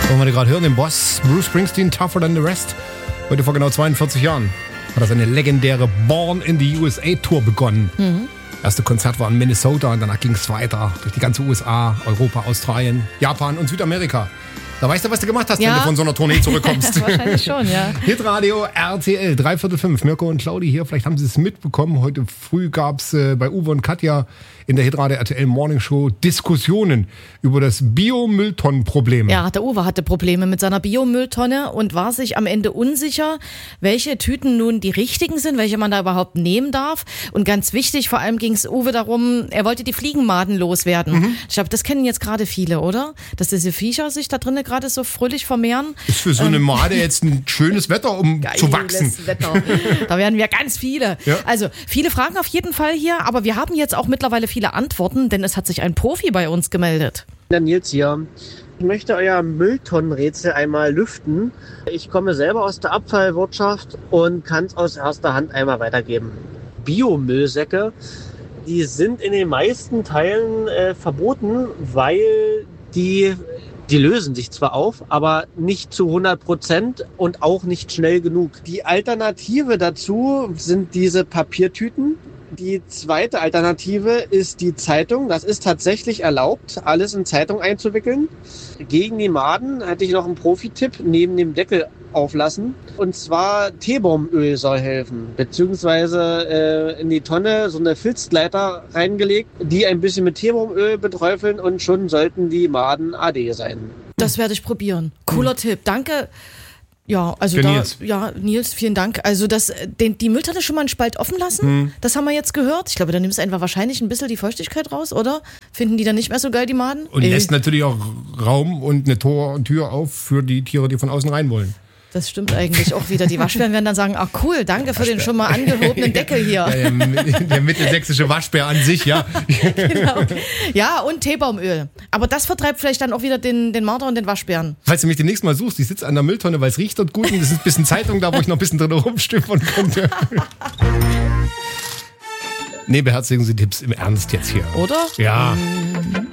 Wollen wir gerade hören, den Boss Bruce Springsteen, Tougher Than the Rest. Heute vor genau 42 Jahren hat er seine legendäre Born in the USA Tour begonnen. Erste Konzert war in Minnesota und danach ging es weiter durch die ganze USA, Europa, Australien, Japan und Südamerika. Da weißt du, was du gemacht hast, wenn du von so einer Tournee zurückkommst. Wahrscheinlich schon, ja. Hitradio RTL, 3/4, Mirko und Claudi hier. Vielleicht haben Sie es mitbekommen. Heute früh gab es bei Uwe und Katja in der Hitradio RTL Morning Show Diskussionen über das Biomülltonnenproblem. Ja, der Uwe hatte Probleme mit seiner Biomülltonne und war sich am Ende unsicher, welche Tüten nun die richtigen sind, welche man da überhaupt nehmen darf. Und ganz wichtig, vor allem ging es Uwe darum, er wollte die Fliegenmaden loswerden. Ich glaube, das kennen jetzt gerade viele, oder? Dass diese Viecher sich da drinnen gerade so fröhlich vermehren. Ist für so eine Made jetzt ein schönes Wetter, um zu wachsen. Wetter. Da werden wir ganz viele. Ja. Also, viele Fragen auf jeden Fall hier, aber wir haben jetzt auch mittlerweile viele Antworten, denn es hat sich ein Profi bei uns gemeldet. Der Nils hier. Ich möchte euer Mülltonnenrätsel einmal lüften. Ich komme selber aus der Abfallwirtschaft und kann es aus erster Hand einmal weitergeben. Biomüllsäcke, die sind in den meisten Teilen verboten, weil die lösen sich zwar auf, aber nicht zu 100% und auch nicht schnell genug. Die Alternative dazu sind diese Papiertüten. Die zweite Alternative ist die Zeitung. Das ist tatsächlich erlaubt, alles in Zeitung einzuwickeln. Gegen die Maden hätte ich noch einen Profi-Tipp, neben dem Deckel auflassen. Und zwar Teebaumöl soll helfen, beziehungsweise in die Tonne so eine Filzgleiter reingelegt, die ein bisschen mit Teebaumöl beträufeln und schon sollten die Maden AD sein. Das werde ich probieren. Cooler Tipp. Danke. Ja, also Nils, vielen Dank. Also die Mülltonne schon mal einen Spalt offen lassen, das haben wir jetzt gehört. Ich glaube, da nimmst du einfach wahrscheinlich ein bisschen die Feuchtigkeit raus, oder? Finden die dann nicht mehr so geil, die Maden? Und lässt natürlich auch Raum und eine Tür auf für die Tiere, die von außen rein wollen. Das stimmt eigentlich auch wieder. Die Waschbären werden dann sagen, ach cool, danke für den schon mal angehobenen Deckel hier. Der mittelsächsische Waschbär an sich, ja. Genau. Ja, und Teebaumöl. Aber das vertreibt vielleicht dann auch wieder den Marder und den Waschbären. Falls du mich demnächst mal suchst, ich sitze an der Mülltonne, weil es riecht dort gut und es ist ein bisschen Zeitung da, wo ich noch ein bisschen drin rumstöbern könnte. Nee, beherzigen Sie Tipps im Ernst jetzt hier. Oder? Ja.